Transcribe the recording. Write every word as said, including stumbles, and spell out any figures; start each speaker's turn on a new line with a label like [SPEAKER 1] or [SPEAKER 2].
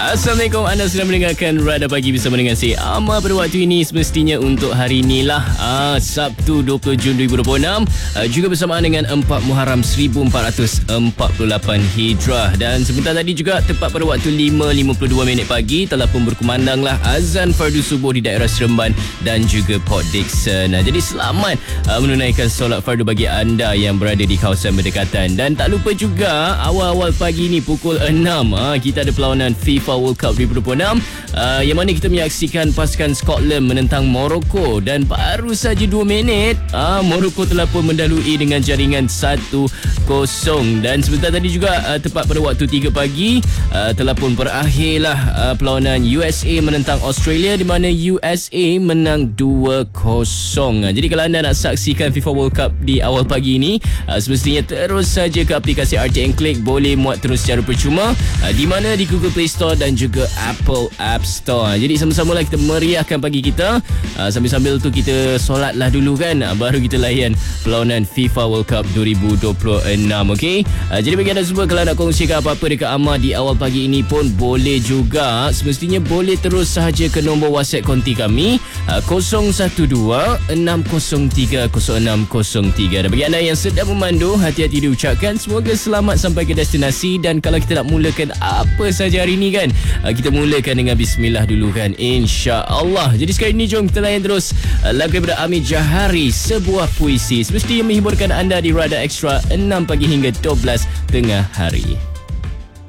[SPEAKER 1] Assalamualaikum, anda sedang mendengarkan Radar Pagi bersama dengan saya Amar. Pada waktu ini semestinya untuk hari inilah ah, Sabtu dua puluh Jun dua ribu dua puluh enam, ah, juga bersamaan dengan empat Muharram seribu empat ratus empat puluh lapan Hijrah. Dan sebentar tadi juga tepat pada waktu lima lima puluh dua minit pagi telah pun berkumandanglah azan fardu subuh di daerah Seremban dan juga Port Dickson. ah, Jadi selamat ah, menunaikan solat fardu bagi anda yang berada di kawasan berdekatan. Dan tak lupa juga awal-awal pagi ni pukul enam ah, kita ada perlawanan FIFA World Cup dua ribu dua puluh enam, uh, yang mana kita menyaksikan pasukan Scotland menentang Morocco. Dan baru saja dua minit uh, Morocco telah pun mendahului dengan jaringan satu kosong. Dan sebentar tadi juga uh, tepat pada waktu tiga pagi uh, telah pun berakhirlah uh, perlawanan U S A menentang Australia, di mana U S A menang dua kosong. uh, Jadi kalau anda nak saksikan FIFA World Cup di awal pagi ini, uh, semestinya terus saja ke aplikasi R T N Click. Boleh muat terus secara percuma uh, di mana di Google Play Store dan juga Apple App Store. Jadi sama-samalah kita meriahkan pagi kita. uh, Sambil-sambil tu kita solatlah dulu kan, uh, baru kita layan perlawanan FIFA World Cup dua ribu dua puluh enam. Okay? uh, Jadi bagi anda semua, kalau nak kongsikan apa-apa dekat Amar di awal pagi ini pun boleh juga. Semestinya boleh terus sahaja ke nombor WhatsApp konti kami, uh, kosong satu dua enam kosong tiga kosong enam kosong tiga. Dan bagi anda yang sedang memandu, hati-hati diucapkan, semoga selamat sampai ke destinasi. Dan kalau kita nak mulakan apa saja hari ini kan, Uh, kita mulakan dengan bismillah dulu kan, insya-Allah. Jadi sekarang ni jom kita layan terus uh, lagu daripada Amir Jahari, Sebuah Puisi, semestinya menghiburkan anda di Radar Extra enam pagi hingga dua belas tengah hari.